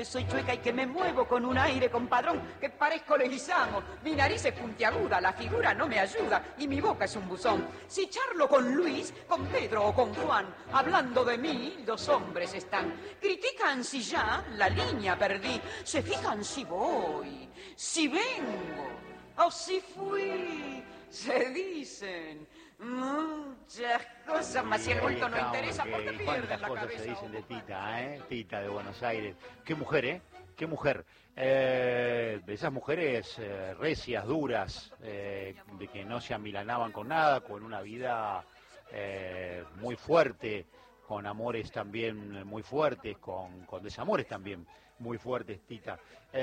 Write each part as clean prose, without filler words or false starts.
que soy chueca y que me muevo con un aire compadrón, que parezco Leguizamo. Mi nariz es puntiaguda, la figura no me ayuda y mi boca es un buzón. Si charlo con Luis, con Pedro o con Juan, hablando de mí, 2 hombres están. Critican si ya la línea perdí, se fijan si voy, si vengo o si fui. Se dicen muchas cosas, mas si el bulto no interesa, porque pierden la cabeza. ¿Cuántas cosas se dicen de Tita, Tita de Buenos Aires. Qué mujer, Qué mujer. Esas mujeres recias, duras, de que no se amilanaban con nada, con una vida muy fuerte, con amores también muy fuertes, con desamores también muy fuertes, Tita.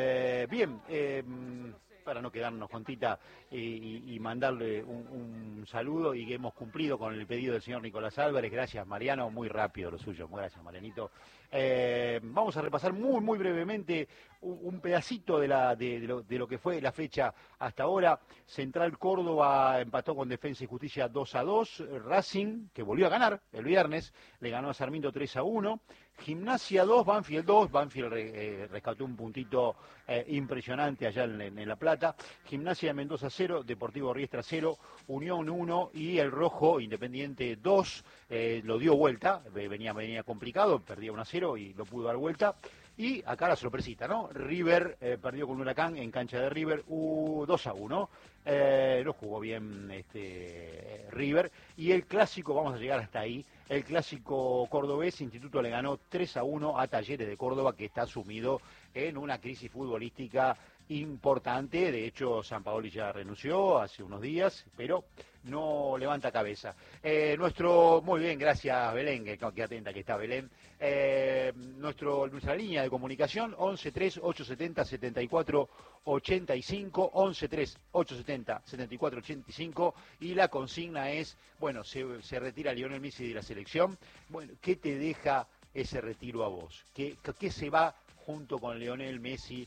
Para no quedarnos con Tita y mandarle un saludo, y que hemos cumplido con el pedido del señor Nicolás Álvarez. Gracias, Mariano, muy rápido lo suyo. Gracias, Marianito. Vamos a repasar muy brevemente un pedacito de lo que fue la fecha hasta ahora. Central Córdoba empató con Defensa y Justicia 2-2. Racing, que volvió a ganar el viernes, le ganó a Sarmiento 3-1. Gimnasia 2, Banfield 2. Banfield rescató un puntito impresionante allá en La Plata. Gimnasia de Mendoza 0, Deportivo Riestra 0, Unión 1 y el Rojo Independiente 2. Lo dio vuelta, venía complicado, perdía 1-0 y lo pudo dar vuelta. Y acá la sorpresita, ¿no? River perdió con Huracán en cancha de River 2-1. No jugó bien River. Y el clásico, vamos a llegar hasta ahí, el clásico cordobés, Instituto le ganó 3-1 a Talleres de Córdoba, que está sumido en una crisis futbolística importante. De hecho, Sampaoli ya renunció hace unos días, pero no levanta cabeza. Muy bien, gracias Belén, que atenta que está Belén. Nuestra línea de comunicación 11-3-870-7485, 11-3-870-7485, y la consigna es, bueno, se retira Lionel Messi de la selección. Bueno, ¿qué te deja ese retiro a vos? ¿Qué se va junto con Lionel Messi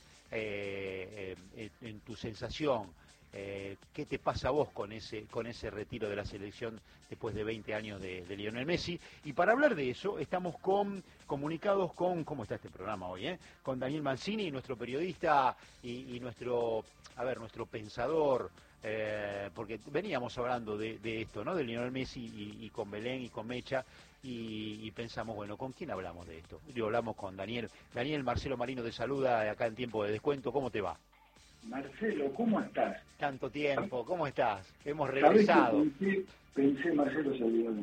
en tu sensación? ¿Qué te pasa a vos con ese retiro de la selección después de 20 años de Lionel Messi? Y para hablar de eso estamos comunicados con, ¿cómo está este programa hoy? Con Daniel Mancini, nuestro periodista y nuestro pensador, porque veníamos hablando de esto, ¿no? De Lionel Messi y con Belén y con Mecha, y pensamos, bueno, ¿con quién hablamos de esto? Y hablamos con Daniel. Daniel, Marcelo Marino te saluda acá en Tiempo de Descuento. ¿Cómo te va? Marcelo, ¿cómo estás? Tanto tiempo, ¿cómo estás? Hemos regresado. Pensé, Marcelo se olvidó.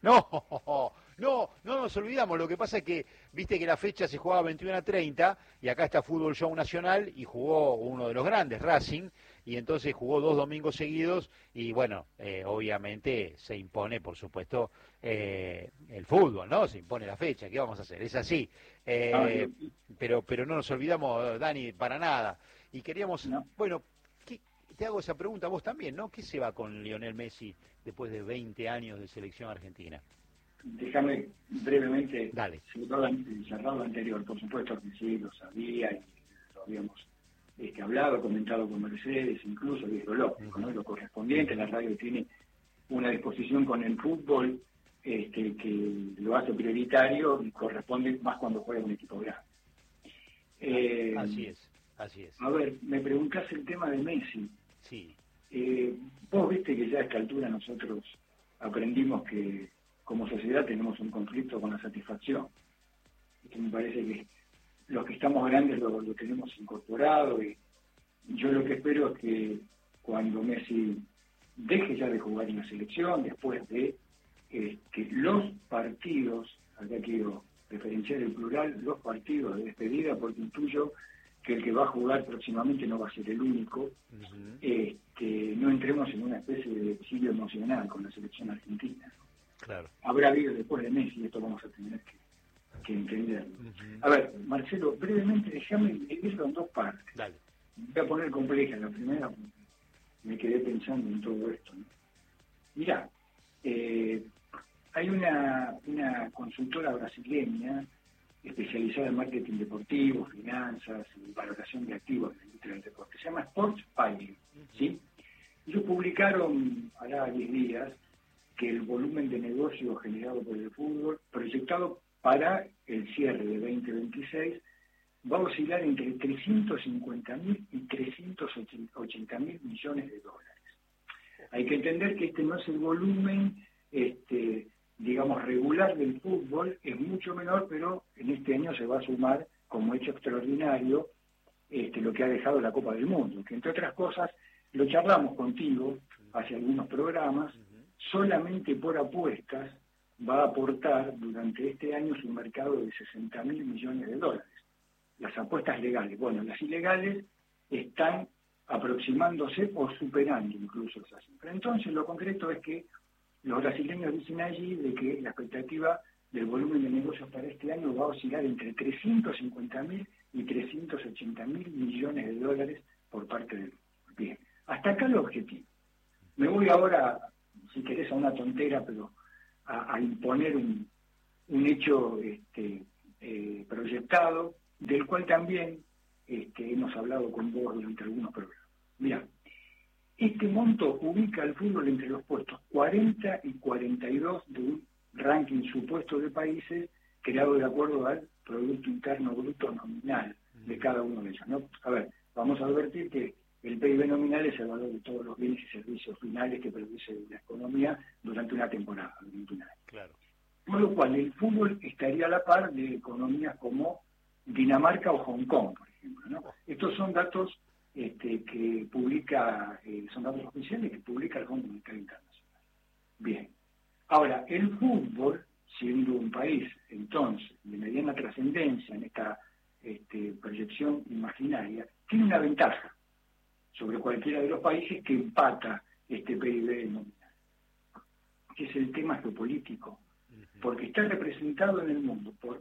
No nos olvidamos. Lo que pasa es que, viste que la fecha se jugaba 21:30 y acá está Fútbol Show Nacional y jugó uno de los grandes, Racing, y entonces jugó 2 domingos seguidos y bueno, obviamente se impone, por supuesto, el fútbol, ¿no? Se impone la fecha, ¿qué vamos a hacer? Es así. Pero no nos olvidamos, Dani, para nada. Y queríamos, bueno, te hago esa pregunta a vos también, ¿no? ¿Qué se va con Lionel Messi después de 20 años de selección argentina? Déjame brevemente cerrar lo anterior. Por supuesto que sí, lo sabía y lo habíamos hablado, comentado con Mercedes, incluso, y es lo lógico, ¿no? Lo correspondiente. La radio tiene una disposición con el fútbol que lo hace prioritario y corresponde más cuando juega un equipo grande. Así es. A ver, me preguntás el tema de Messi. Sí. Vos viste que ya a esta altura nosotros aprendimos que como sociedad tenemos un conflicto con la satisfacción. Y me parece que los que estamos grandes lo tenemos incorporado, y yo lo que espero es que cuando Messi deje ya de jugar en la selección, después de que los partidos, acá quiero referenciar el plural, los partidos de despedida, porque intuyo que el que va a jugar próximamente no va a ser el único, no entremos en una especie de exilio emocional con la selección argentina. Claro. Habrá habido después de Messi, esto vamos a tener que entenderlo. A ver, Marcelo, brevemente déjame dividirlo en 2 partes. Dale. Voy a poner compleja la primera, porque me quedé pensando en todo esto, ¿no? Mirá, hay una consultora brasileña especializada en marketing deportivo, finanzas y valoración de activos de la industria del deporte. Se llama Sports Pilot, ¿sí? Ellos publicaron, hará 10 días, que el volumen de negocio generado por el fútbol, proyectado para el cierre de 2026, va a oscilar entre 350.000 y 380.000 millones de dólares. Hay que entender que este no es el volumen, digamos, regular del fútbol, es mucho menor, pero en este año se va a sumar como hecho extraordinario lo que ha dejado la Copa del Mundo, que entre otras cosas lo charlamos contigo hace algunos programas, solamente por apuestas va a aportar durante este año su mercado de 60.000 millones de dólares. Las apuestas legales, bueno, las ilegales están aproximándose o superando incluso esa cifra. Entonces lo concreto es que los brasileños dicen allí de que la expectativa del volumen de negocios para este año va a oscilar entre 350.000 y 380.000 millones de dólares por parte del fútbol. Bien, hasta acá el objetivo. Me voy ahora, si querés, a una tontera, pero a imponer un hecho proyectado, del cual también hemos hablado con vos durante algunos programas. Mirá, este monto ubica al fútbol entre los puestos 40 y 42 de un ranking supuesto de países creado de acuerdo al Producto Interno Bruto nominal de cada uno de ellos, ¿no? A ver, vamos a advertir que el PIB nominal es el valor de todos los bienes y servicios finales que produce la economía durante una temporada, durante un año. Claro. Con lo cual, el fútbol estaría a la par de economías como Dinamarca o Hong Kong, por ejemplo, ¿no? Estos son datos que publica, son datos oficiales que publica el Fondo Monetario Internacional. Bien. Ahora, el fútbol, siendo un país, entonces, de mediana trascendencia en esta proyección imaginaria, tiene una ventaja sobre cualquiera de los países que empata este PIB nominal, que es el tema geopolítico, porque está representado en el mundo por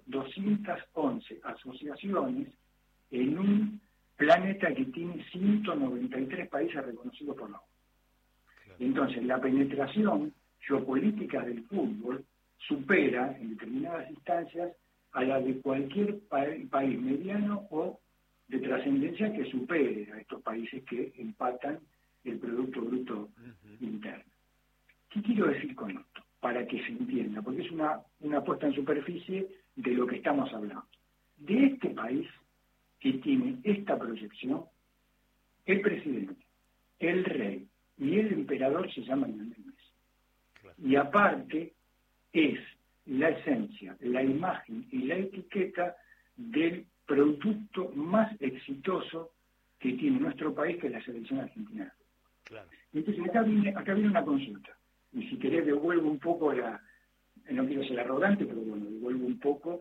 211 asociaciones en un planeta que tiene 193 países reconocidos por la ONU. Claro. Entonces, la penetración geopolítica del fútbol supera en determinadas instancias a la de cualquier país mediano o de trascendencia que supere a estos países que empatan el Producto Bruto Interno. ¿Qué quiero decir con esto? Para que se entienda, porque es una puesta en superficie de lo que estamos hablando. De este país que tiene esta proyección, el presidente, el rey y el emperador se llaman Lionel Messi. Claro. Y aparte es la esencia, la imagen y la etiqueta del producto más exitoso que tiene nuestro país, que es la selección argentina. Claro. Entonces acá viene una consulta. Y si querés devuelvo un poco no quiero ser arrogante, pero bueno, devuelvo un poco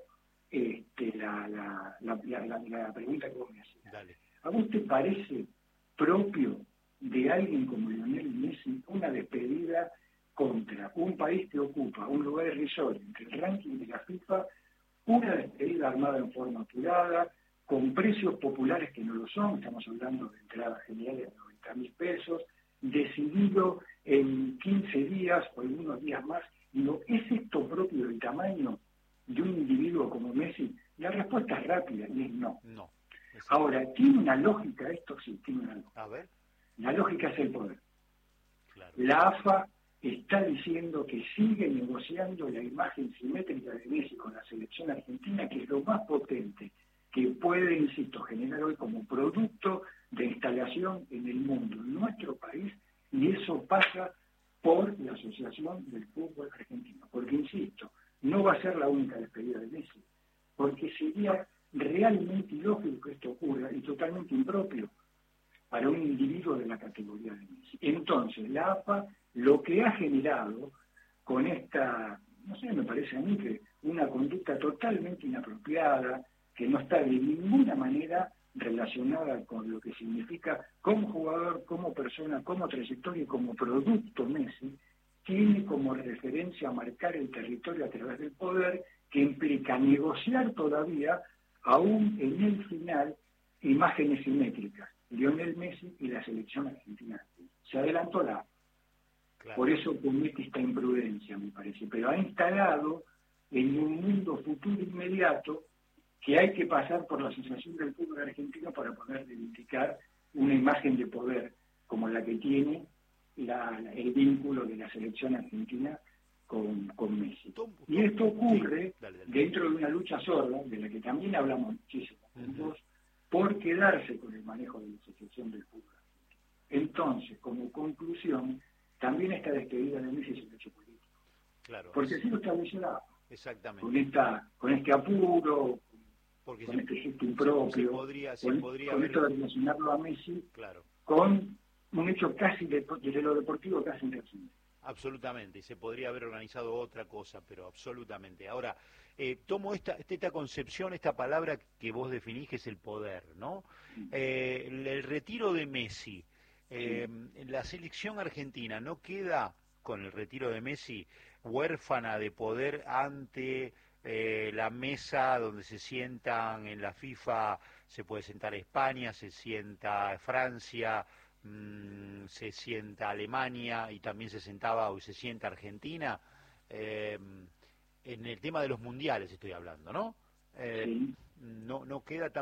la pregunta que vos me hacías. Dale. ¿A vos te parece propio de alguien como Lionel Messi una despedida contra un país que ocupa un lugar irrisorio entre el ranking de la FIFA, una despedida armada en forma apurada, con precios populares que no lo son, estamos hablando de entradas generales de 90.000 pesos, decidido en 15 días o algunos días más? Digo, ¿es esto propio del tamaño de un individuo como Messi? La respuesta es rápida y es no. No. Ahora, ¿tiene una lógica esto? Sí, tiene una lógica. A ver. La lógica es el poder. Claro. La AFA está diciendo que sigue negociando la imagen simétrica de Messi con la selección argentina, que es lo más potente que puede, insisto, generar hoy como producto de instalación en el mundo, en nuestro país, y eso pasa por la Asociación del Fútbol Argentino. Porque, insisto, no va a ser la única despedida de Messi, porque sería realmente ilógico que esto ocurra y totalmente impropio para un individuo de la categoría de Messi. Entonces, la AFA lo que ha generado con esta, no sé, me parece a mí que una conducta totalmente inapropiada, que no está de ninguna manera relacionada con lo que significa como jugador, como persona, como trayectoria y como producto Messi, tiene como referencia marcar el territorio a través del poder, que implica negociar todavía, aún en el final, imágenes simétricas, Lionel Messi y la selección argentina. Se adelantó la... Claro. Por eso comete esta imprudencia, me parece, pero ha instalado en un mundo futuro inmediato que hay que pasar por la Asociación del Fútbol Argentino para poder reivindicar una imagen de poder como la que tiene el vínculo de la selección argentina con Messi. Y esto ocurre sí, dale. dentro de una lucha sorda, de la que también hablamos muchísimo juntos, por quedarse con el manejo de la Asociación del Fútbol. Entonces, como conclusión, también esta despedida de Messi es un hecho político. Claro. Porque así lo estableció la AFA. Exactamente. Con este apuro, porque con este gesto impropio, con esto de relacionarlo a Messi, claro, con un hecho casi desde lo deportivo casi intrascendente. Absolutamente, y se podría haber organizado otra cosa, pero absolutamente. Ahora, tomo esta concepción, esta palabra que vos definís, que es el poder, ¿no? El retiro de Messi, la selección argentina no queda, con el retiro de Messi, huérfana de poder ante la mesa donde se sientan en la FIFA. Se puede sentar España, se sienta Francia, se sienta Alemania, y también se sentaba o se sienta Argentina, en el tema de los mundiales estoy hablando, ¿no? Sí. No queda tan